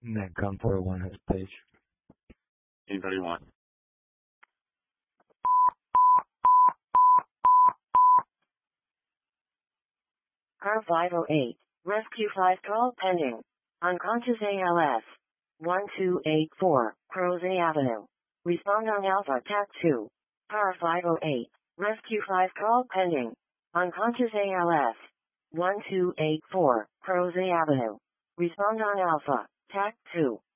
Netcom 401 has page. Anybody want? Car 508. Rescue 5 call pending. Unconscious ALS. 1284, Crozet Avenue. Respond on Alpha TAC 2. Car 508. Rescue 5 call pending. Unconscious ALS. 1284, Crozet Avenue. Respond on Alpha TAC 2.